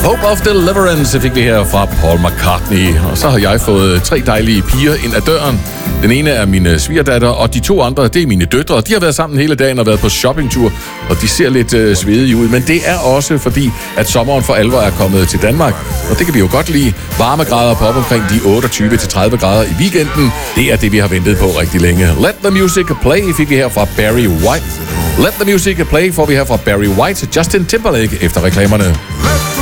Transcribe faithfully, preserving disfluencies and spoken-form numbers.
Hope of Deliverance fik vi her fra Paul McCartney. Og så har jeg fået tre dejlige piger ind ad døren. Den ene er min svigerdatter, og de to andre, det er mine døtre. De har været sammen hele dagen og været på shoppingtur, og de ser lidt øh, svedige ud. Men det er også fordi, at sommeren for alvor er kommet til Danmark. Og det kan vi jo godt lide. Varmegrader på op omkring de otteogtyve til tredive grader i weekenden. Det er det, vi har ventet på rigtig længe. Let the Music Play fik vi her fra Barry White. Let the Music Play får vi her fra Barry White. Justin Timberlake efter reklamerne.